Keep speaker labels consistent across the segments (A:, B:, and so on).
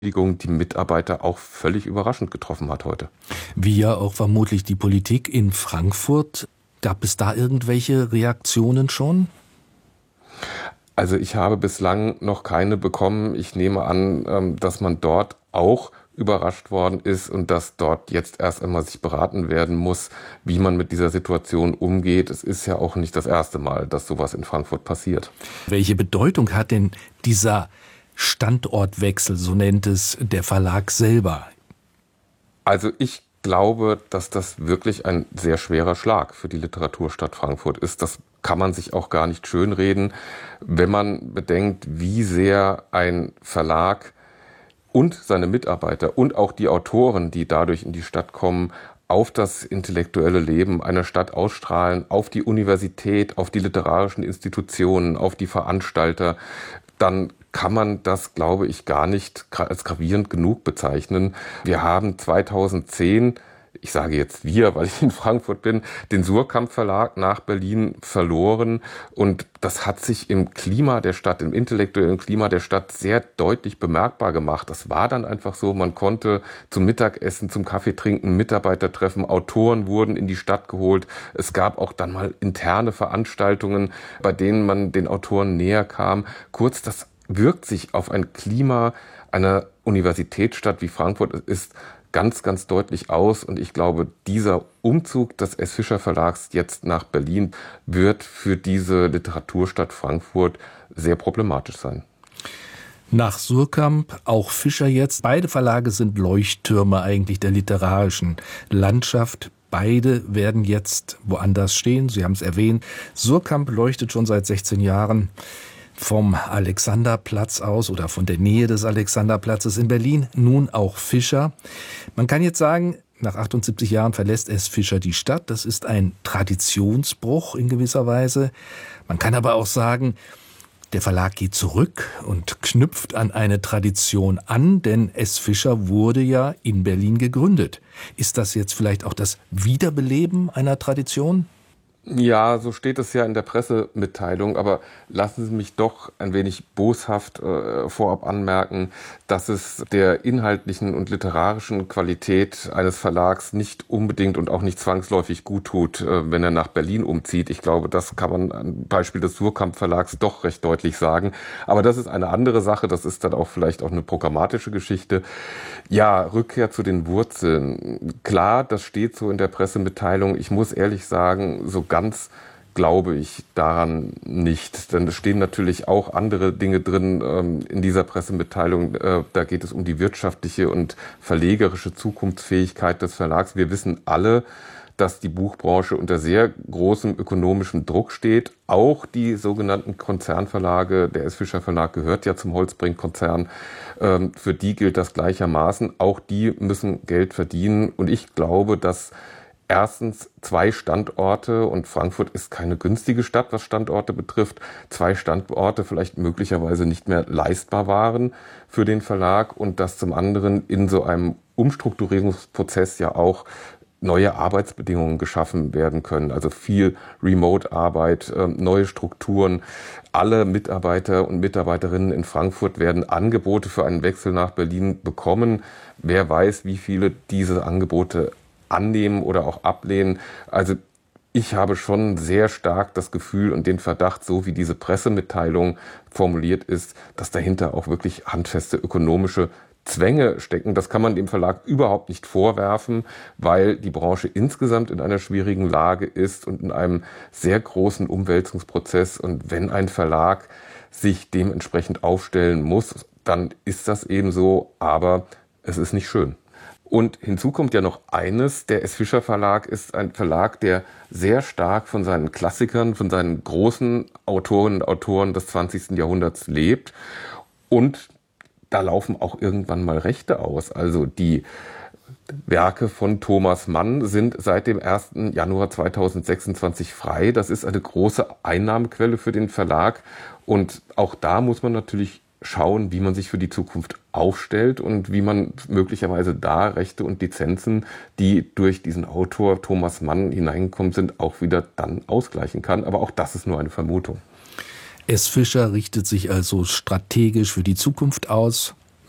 A: Die Mitarbeiter auch völlig überraschend getroffen hat heute.
B: Wie ja auch vermutlich die Politik in Frankfurt. Gab es da irgendwelche Reaktionen schon?
A: Also ich habe bislang noch keine bekommen. Ich nehme an, dass man dort auch überrascht worden ist und dass dort jetzt erst einmal sich beraten werden muss, wie man mit dieser Situation umgeht. Es ist ja auch nicht das erste Mal, dass sowas in Frankfurt passiert.
B: Welche Bedeutung hat denn dieser Standortwechsel, so nennt es der Verlag selber?
A: Also ich glaube, dass das wirklich ein sehr schwerer Schlag für die Literaturstadt Frankfurt ist. Das kann man sich auch gar nicht schönreden, wenn man bedenkt, wie sehr ein Verlag und seine Mitarbeiter und auch die Autoren, die dadurch in die Stadt kommen, auf das intellektuelle Leben einer Stadt ausstrahlen, auf die Universität, auf die literarischen Institutionen, auf die Veranstalter, dann kann man das, glaube ich, gar nicht als gravierend genug bezeichnen. Wir haben 2010, ich sage jetzt wir, weil ich in Frankfurt bin, den Suhrkamp Verlag nach Berlin verloren. Und das hat sich im Klima der Stadt, im intellektuellen Klima der Stadt sehr deutlich bemerkbar gemacht. Das war dann einfach so, man konnte zum Mittagessen, zum Kaffee trinken, Mitarbeiter treffen, Autoren wurden in die Stadt geholt. Es gab auch dann mal interne Veranstaltungen, bei denen man den Autoren näher kam. Kurz, das wirkt sich auf ein Klima einer Universitätsstadt wie Frankfurt ist ganz, ganz deutlich aus. Und ich glaube, dieser Umzug des S. Fischer Verlags jetzt nach Berlin wird für diese Literaturstadt Frankfurt sehr problematisch sein.
B: Nach Suhrkamp, auch Fischer jetzt. Beide Verlage sind Leuchttürme eigentlich der literarischen Landschaft. Beide werden jetzt woanders stehen. Sie haben es erwähnt. Suhrkamp leuchtet schon seit 16 Jahren vom Alexanderplatz aus oder von der Nähe des Alexanderplatzes in Berlin, nun auch Fischer. Man kann jetzt sagen, nach 78 Jahren verlässt S. Fischer die Stadt. Das ist ein Traditionsbruch in gewisser Weise. Man kann aber auch sagen, der Verlag geht zurück und knüpft an eine Tradition an, denn S. Fischer wurde ja in Berlin gegründet. Ist das jetzt vielleicht auch das Wiederbeleben einer Tradition?
A: Ja, so steht es ja in der Pressemitteilung, aber lassen Sie mich doch ein wenig boshaft vorab anmerken, dass es der inhaltlichen und literarischen Qualität eines Verlags nicht unbedingt und auch nicht zwangsläufig gut tut, wenn er nach Berlin umzieht. Ich glaube, das kann man am Beispiel des Suhrkamp Verlags doch recht deutlich sagen. Aber das ist eine andere Sache, das ist dann auch vielleicht auch eine programmatische Geschichte. Ja, Rückkehr zu den Wurzeln. Klar, das steht so in der Pressemitteilung. Ich muss ehrlich sagen, so ganz glaube ich daran nicht. Denn es stehen natürlich auch andere Dinge drin in dieser Pressemitteilung. Da geht es um die wirtschaftliche und verlegerische Zukunftsfähigkeit des Verlags. Wir wissen alle, dass die Buchbranche unter sehr großem ökonomischem Druck steht. Auch die sogenannten Konzernverlage, der S. Fischer Verlag gehört ja zum Holzbrink-Konzern, für die gilt das gleichermaßen. Auch die müssen Geld verdienen. Und ich glaube, dass erstens 2 Standorte, und Frankfurt ist keine günstige Stadt, was Standorte betrifft, 2 Standorte vielleicht möglicherweise nicht mehr leistbar waren für den Verlag und dass zum anderen in so einem Umstrukturierungsprozess ja auch neue Arbeitsbedingungen geschaffen werden können. Also viel Remote-Arbeit, neue Strukturen. Alle Mitarbeiter und Mitarbeiterinnen in Frankfurt werden Angebote für einen Wechsel nach Berlin bekommen. Wer weiß, wie viele diese Angebote annehmen oder auch ablehnen. Also ich habe schon sehr stark das Gefühl und den Verdacht, so wie diese Pressemitteilung formuliert ist, dass dahinter auch wirklich handfeste ökonomische Zwänge stecken. Das kann man dem Verlag überhaupt nicht vorwerfen, weil die Branche insgesamt in einer schwierigen Lage ist und in einem sehr großen Umwälzungsprozess. Und wenn ein Verlag sich dementsprechend aufstellen muss, dann ist das eben so, aber es ist nicht schön. Und hinzu kommt ja noch eines, der S. Fischer Verlag ist ein Verlag, der sehr stark von seinen Klassikern, von seinen großen Autorinnen und Autoren des 20. Jahrhunderts lebt. Und da laufen auch irgendwann mal Rechte aus. Also die Werke von Thomas Mann sind seit dem 1. Januar 2026 frei. Das ist eine große Einnahmequelle für den Verlag. Und auch da muss man natürlich schauen, wie man sich für die Zukunft aufstellt und wie man möglicherweise da Rechte und Lizenzen, die durch diesen Autor Thomas Mann hineingekommen sind, auch wieder dann ausgleichen kann. Aber auch das ist nur eine Vermutung.
B: S. Fischer richtet sich also strategisch für die Zukunft aus,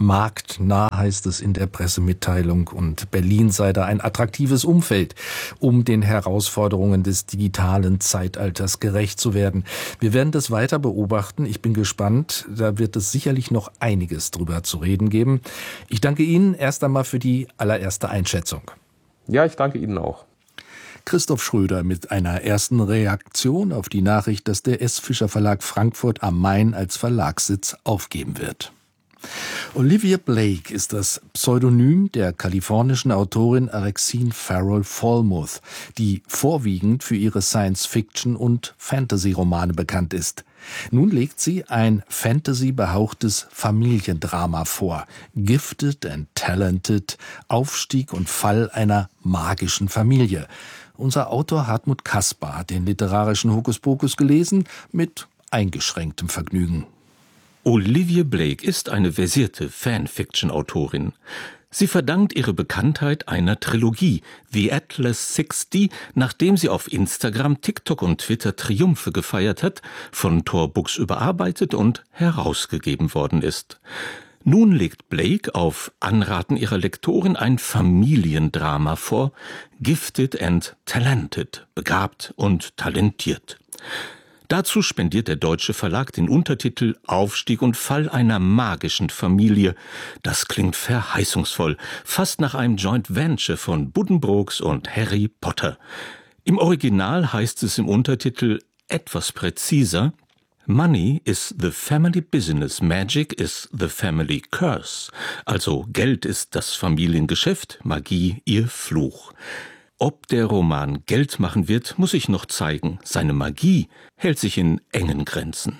B: marktnah, heißt es in der Pressemitteilung, und Berlin sei da ein attraktives Umfeld, um den Herausforderungen des digitalen Zeitalters gerecht zu werden. Wir werden das weiter beobachten. Ich bin gespannt. Da wird es sicherlich noch einiges drüber zu reden geben. Ich danke Ihnen erst einmal für die allererste Einschätzung.
A: Ja, ich danke Ihnen auch.
B: Christoph Schröder mit einer ersten Reaktion auf die Nachricht, dass der S. Fischer Verlag Frankfurt am Main als Verlagssitz aufgeben wird. Olivia Blake ist das Pseudonym der kalifornischen Autorin Alexine Farrell Fallmuth, die vorwiegend für ihre Science-Fiction- und Fantasy-Romane bekannt ist. Nun legt sie ein Fantasy-behauchtes Familiendrama vor. Gifted and Talented, Aufstieg und Fall einer magischen Familie. Unser Autor Hartmut Kasper hat den literarischen Hokuspokus gelesen, mit eingeschränktem Vergnügen.
C: Olivia Blake ist eine versierte Fanfiction-Autorin. Sie verdankt ihre Bekanntheit einer Trilogie, The Atlas 60, nachdem sie auf Instagram, TikTok und Twitter Triumphe gefeiert hat, von Tor Books überarbeitet und herausgegeben worden ist. Nun legt Blake auf Anraten ihrer Lektorin ein Familiendrama vor, Gifted and Talented, begabt und talentiert. Dazu spendiert der deutsche Verlag den Untertitel Aufstieg und Fall einer magischen Familie. Das klingt verheißungsvoll, fast nach einem Joint Venture von Buddenbrooks und Harry Potter. Im Original heißt es im Untertitel etwas präziser: Money is the family business, magic is the family curse. Also Geld ist das Familiengeschäft, Magie ihr Fluch. Ob der Roman Geld machen wird, muss sich noch zeigen. Seine Magie hält sich in engen Grenzen.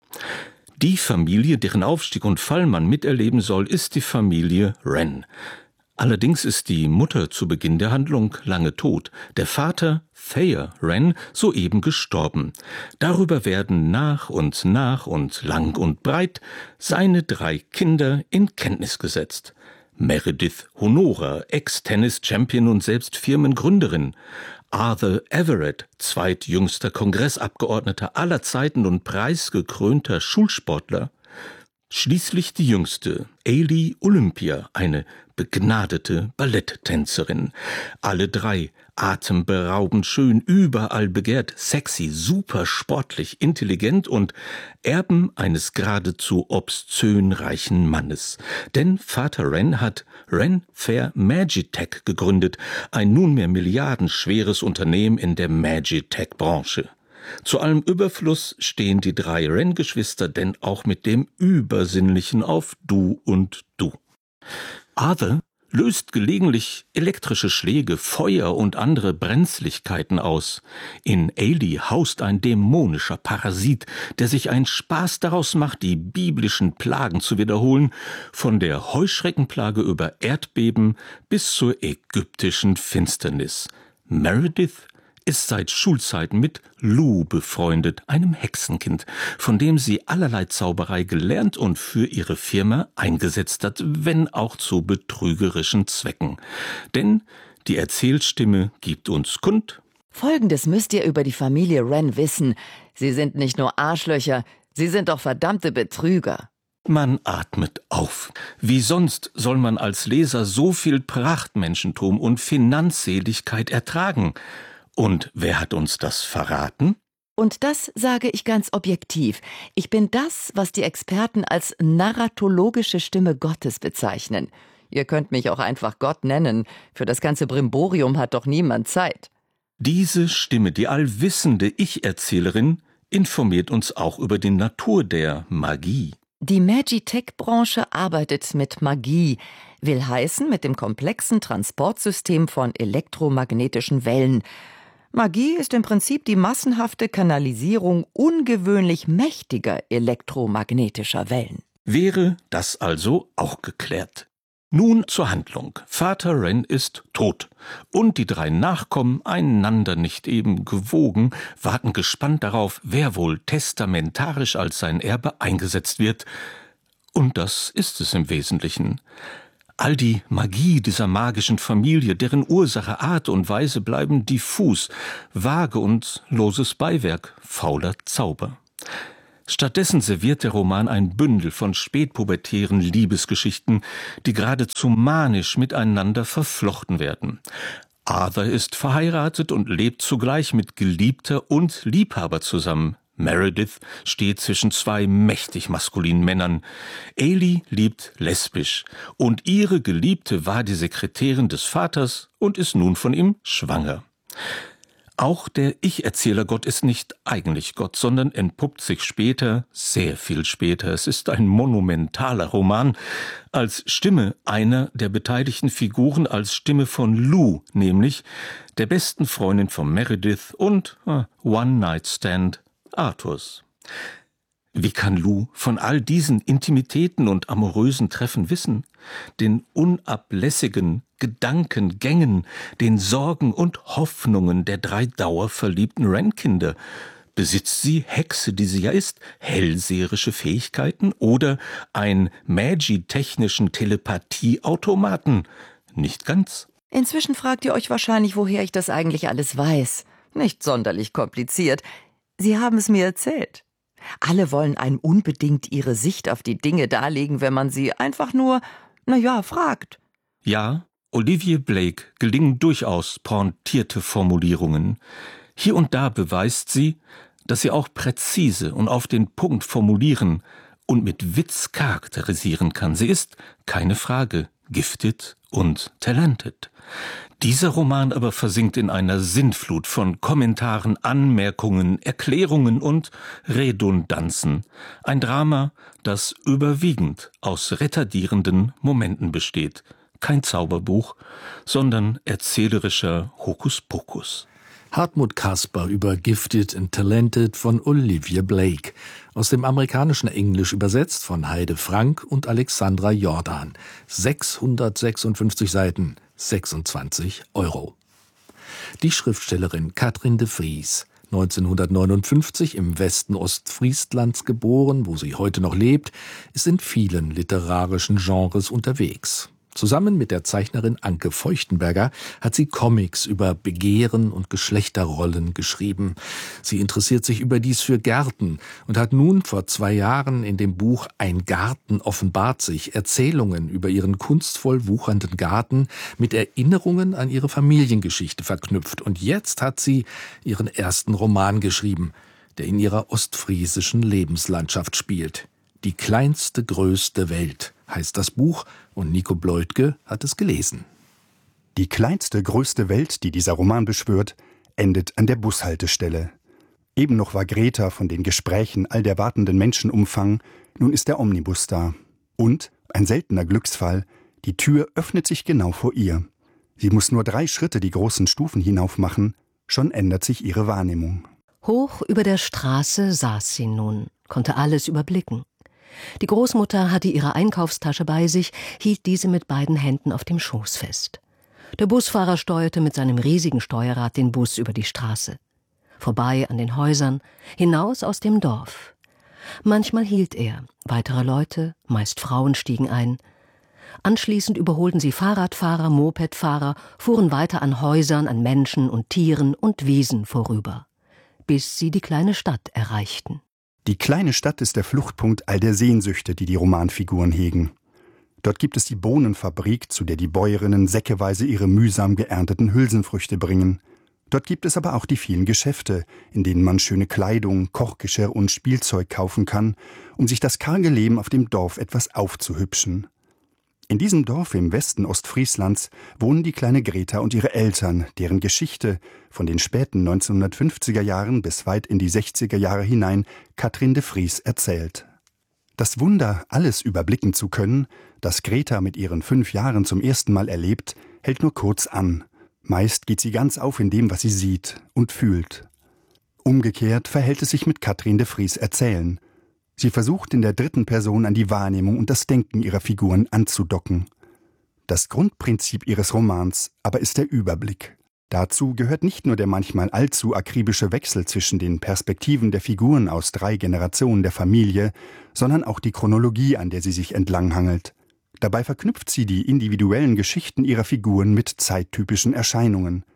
C: Die Familie, deren Aufstieg und Fall man miterleben soll, ist die Familie Wren. Allerdings ist die Mutter zu Beginn der Handlung lange tot, der Vater, Thayer Wren, soeben gestorben. Darüber werden nach und lang und breit seine 3 Kinder in Kenntnis gesetzt. Meredith Honora, Ex-Tennis-Champion und selbst Firmengründerin. Arthur Everett, zweitjüngster Kongressabgeordneter aller Zeiten und preisgekrönter Schulsportler. Schließlich die jüngste, Ailey Olympia, eine begnadete Balletttänzerin. Alle 3 atemberaubend schön, überall begehrt, sexy, super sportlich, intelligent und Erben eines geradezu obszön reichen Mannes. Denn Vater Wren hat Wren Fair Magitech gegründet, ein nunmehr milliardenschweres Unternehmen in der Magitech-Branche. Zu allem Überfluss stehen die 3 Wren-Geschwister denn auch mit dem Übersinnlichen auf Du und Du. Arthur löst gelegentlich elektrische Schläge, Feuer und andere Brenzlichkeiten aus. In Ailey haust ein dämonischer Parasit, der sich einen Spaß daraus macht, die biblischen Plagen zu wiederholen, von der Heuschreckenplage über Erdbeben bis zur ägyptischen Finsternis. Meredith ist seit Schulzeiten mit Lou befreundet, einem Hexenkind, von dem sie allerlei Zauberei gelernt und für ihre Firma eingesetzt hat, wenn auch zu betrügerischen Zwecken. Denn die Erzählstimme gibt uns kund:
D: Folgendes müsst ihr über die Familie Wren wissen. Sie sind nicht nur Arschlöcher, sie sind auch verdammte Betrüger.
C: Man atmet auf. Wie sonst soll man als Leser so viel Prachtmenschentum und Finanzseligkeit ertragen? Und wer hat uns das verraten?
D: Und das sage ich ganz objektiv. Ich bin das, was die Experten als narratologische Stimme Gottes bezeichnen. Ihr könnt mich auch einfach Gott nennen. Für das ganze Brimborium hat doch niemand Zeit.
C: Diese Stimme, die allwissende Ich-Erzählerin, informiert uns auch über die Natur der Magie.
D: Die Magitech-Branche arbeitet mit Magie, will heißen mit dem komplexen Transportsystem von elektromagnetischen Wellen. Magie ist im Prinzip die massenhafte Kanalisierung ungewöhnlich mächtiger elektromagnetischer Wellen.
C: Wäre das also auch geklärt? Nun zur Handlung. Vater Wren ist tot und die 3 Nachkommen, einander nicht eben gewogen, warten gespannt darauf, wer wohl testamentarisch als sein Erbe eingesetzt wird. Und das ist es im Wesentlichen. All die Magie dieser magischen Familie, deren Ursache, Art und Weise bleiben diffus, vage und loses Beiwerk, fauler Zauber. Stattdessen serviert der Roman ein Bündel von spätpubertären Liebesgeschichten, die geradezu manisch miteinander verflochten werden. Arthur ist verheiratet und lebt zugleich mit Geliebter und Liebhaber zusammen. Meredith steht zwischen zwei mächtig maskulinen Männern. Ailey liebt lesbisch und ihre Geliebte war die Sekretärin des Vaters und ist nun von ihm schwanger. Auch der Ich-Erzähler-Gott ist nicht eigentlich Gott, sondern entpuppt sich später, sehr viel später, es ist ein monumentaler Roman, als Stimme einer der beteiligten Figuren, als Stimme von Lou, nämlich der besten Freundin von Meredith und One-Night-Stand Arthurs. Wie kann Lou von all diesen Intimitäten und amorösen Treffen wissen? Den unablässigen Gedankengängen, den Sorgen und Hoffnungen der 3 dauerverliebten Wren-Kinder. Besitzt sie, Hexe, die sie ja ist, hellseherische Fähigkeiten oder einen magitechnischen Telepathieautomaten? Nicht ganz.
D: Inzwischen fragt ihr euch wahrscheinlich, woher ich das eigentlich alles weiß. Nicht sonderlich kompliziert. Sie haben es mir erzählt. Alle wollen einem unbedingt ihre Sicht auf die Dinge darlegen, wenn man sie einfach nur, fragt.
C: Ja, Olivia Blake gelingen durchaus pointierte Formulierungen. Hier und da beweist sie, dass sie auch präzise und auf den Punkt formulieren und mit Witz charakterisieren kann. Sie ist, keine Frage, gifted und talented. Dieser Roman aber versinkt in einer Sintflut von Kommentaren, Anmerkungen, Erklärungen und Redundanzen. Ein Drama, das überwiegend aus retardierenden Momenten besteht. Kein Zauberbuch, sondern erzählerischer Hokuspokus.
B: Hartmut Kasper über Gifted and Talented von Olivia Blake. Aus dem amerikanischen Englisch übersetzt von Heide Frank und Alexandra Jordan. 656 Seiten, 26 €. Die Schriftstellerin Katrin de Vries, 1959 im Westen Ostfrieslands geboren, wo sie heute noch lebt, ist in vielen literarischen Genres unterwegs. Zusammen mit der Zeichnerin Anke Feuchtenberger hat sie Comics über Begehren und Geschlechterrollen geschrieben. Sie interessiert sich überdies für Gärten und hat nun vor 2 Jahren in dem Buch Ein Garten offenbart sich Erzählungen über ihren kunstvoll wuchernden Garten mit Erinnerungen an ihre Familiengeschichte verknüpft. Und jetzt hat sie ihren ersten Roman geschrieben, der in ihrer ostfriesischen Lebenslandschaft spielt. Die kleinste, größte Welt heißt das Buch und Nico Bleutke hat es gelesen.
E: Die kleinste, größte Welt, die dieser Roman beschwört, endet an der Bushaltestelle. Eben noch war Greta von den Gesprächen all der wartenden Menschen umfangen, nun ist der Omnibus da. Und, ein seltener Glücksfall, die Tür öffnet sich genau vor ihr. Sie muss nur 3 Schritte die großen Stufen hinauf machen, schon ändert sich ihre Wahrnehmung.
F: Hoch über der Straße saß sie nun, konnte alles überblicken. Die Großmutter hatte ihre Einkaufstasche bei sich, hielt diese mit beiden Händen auf dem Schoß fest. Der Busfahrer steuerte mit seinem riesigen Steuerrad den Bus über die Straße. Vorbei an den Häusern, hinaus aus dem Dorf. Manchmal hielt er, weitere Leute, meist Frauen, stiegen ein. Anschließend überholten sie Fahrradfahrer, Mopedfahrer, fuhren weiter an Häusern, an Menschen und Tieren und Wiesen vorüber, bis sie die kleine Stadt erreichten.
E: Die kleine Stadt ist der Fluchtpunkt all der Sehnsüchte, die die Romanfiguren hegen. Dort gibt es die Bohnenfabrik, zu der die Bäuerinnen säckeweise ihre mühsam geernteten Hülsenfrüchte bringen. Dort gibt es aber auch die vielen Geschäfte, in denen man schöne Kleidung, Kochgeschirr und Spielzeug kaufen kann, um sich das karge Leben auf dem Dorf etwas aufzuhübschen. In diesem Dorf im Westen Ostfrieslands wohnen die kleine Greta und ihre Eltern, deren Geschichte von den späten 1950er Jahren bis weit in die 60er Jahre hinein Katrin de Vries erzählt. Das Wunder, alles überblicken zu können, das Greta mit ihren 5 Jahren zum ersten Mal erlebt, hält nur kurz an. Meist geht sie ganz auf in dem, was sie sieht und fühlt. Umgekehrt verhält es sich mit Katrin de Vries Erzählen. Sie versucht in der 3. Person an die Wahrnehmung und das Denken ihrer Figuren anzudocken. Das Grundprinzip ihres Romans aber ist der Überblick. Dazu gehört nicht nur der manchmal allzu akribische Wechsel zwischen den Perspektiven der Figuren aus 3 Generationen der Familie, sondern auch die Chronologie, an der sie sich entlanghangelt. Dabei verknüpft sie die individuellen Geschichten ihrer Figuren mit zeittypischen Erscheinungen.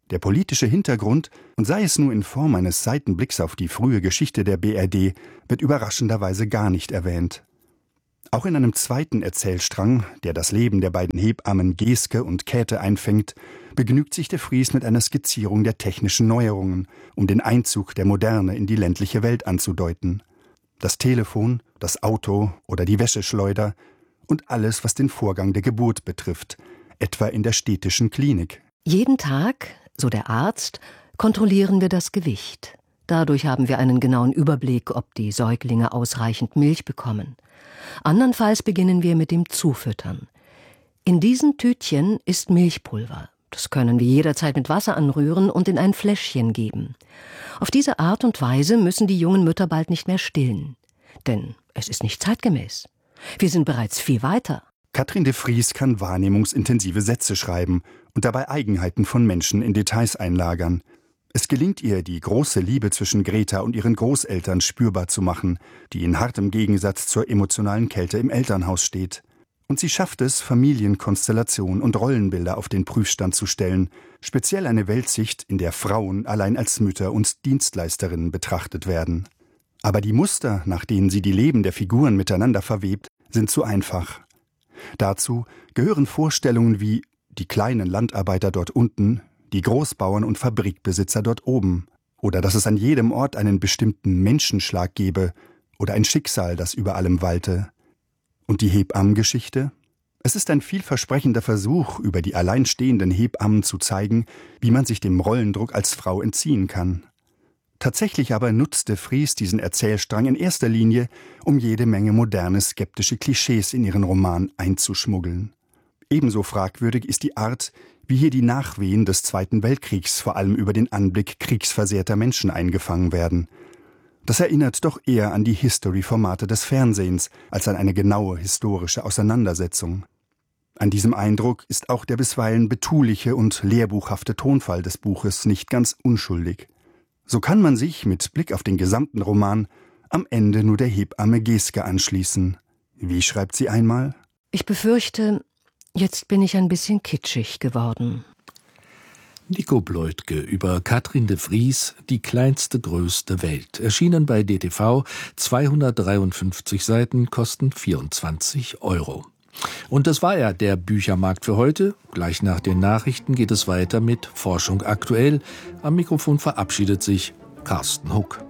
E: Der politische Hintergrund, und sei es nur in Form eines Seitenblicks auf die frühe Geschichte der BRD, wird überraschenderweise gar nicht erwähnt. Auch in einem zweiten Erzählstrang, der das Leben der beiden Hebammen Geske und Käthe einfängt, begnügt sich de Vries mit einer Skizzierung der technischen Neuerungen, um den Einzug der Moderne in die ländliche Welt anzudeuten. Das Telefon, das Auto oder die Wäscheschleuder und alles, was den Vorgang der Geburt betrifft, etwa in der städtischen Klinik.
F: Jeden Tag, so der Arzt, kontrollieren wir das Gewicht. Dadurch haben wir einen genauen Überblick, ob die Säuglinge ausreichend Milch bekommen. Andernfalls beginnen wir mit dem Zufüttern. In diesen Tütchen ist Milchpulver. Das können wir jederzeit mit Wasser anrühren und in ein Fläschchen geben. Auf diese Art und Weise müssen die jungen Mütter bald nicht mehr stillen. Denn es ist nicht zeitgemäß. Wir sind bereits viel weiter.
E: Katrin de Vries kann wahrnehmungsintensive Sätze schreiben und dabei Eigenheiten von Menschen in Details einlagern. Es gelingt ihr, die große Liebe zwischen Greta und ihren Großeltern spürbar zu machen, die in hartem Gegensatz zur emotionalen Kälte im Elternhaus steht. Und sie schafft es, Familienkonstellation und Rollenbilder auf den Prüfstand zu stellen, speziell eine Weltsicht, in der Frauen allein als Mütter und Dienstleisterinnen betrachtet werden. Aber die Muster, nach denen sie die Leben der Figuren miteinander verwebt, sind zu einfach. Dazu gehören Vorstellungen wie die kleinen Landarbeiter dort unten, die Großbauern und Fabrikbesitzer dort oben, oder dass es an jedem Ort einen bestimmten Menschenschlag gebe oder ein Schicksal, das über allem walte. Und die Hebammengeschichte? Es ist ein vielversprechender Versuch, über die alleinstehenden Hebammen zu zeigen, wie man sich dem Rollendruck als Frau entziehen kann. Tatsächlich aber nutzt de Vries diesen Erzählstrang in erster Linie, um jede Menge moderne, skeptische Klischees in ihren Roman einzuschmuggeln. Ebenso fragwürdig ist die Art, wie hier die Nachwehen des Zweiten Weltkriegs vor allem über den Anblick kriegsversehrter Menschen eingefangen werden. Das erinnert doch eher an die History-Formate des Fernsehens als an eine genaue historische Auseinandersetzung. An diesem Eindruck ist auch der bisweilen betuliche und lehrbuchhafte Tonfall des Buches nicht ganz unschuldig. So kann man sich mit Blick auf den gesamten Roman am Ende nur der Hebamme Geske anschließen. Wie schreibt sie einmal?
F: Ich befürchte, jetzt bin ich ein bisschen kitschig geworden.
B: Nico Bleutke über Katrin de Vries, die kleinste, größte Welt. Erschienen bei DTV, 253 Seiten, kosten 24 €. Und das war ja der Büchermarkt für heute. Gleich nach den Nachrichten geht es weiter mit Forschung aktuell. Am Mikrofon verabschiedet sich Carsten Huck.